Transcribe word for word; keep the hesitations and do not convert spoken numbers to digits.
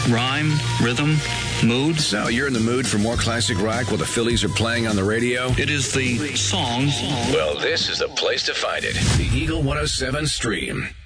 rhyme, rhythm, mood. So you're in the mood for more classic rock while the Phillies are playing on the radio? It is the song. Well, this is the place to find it. The Eagle one oh seven Stream.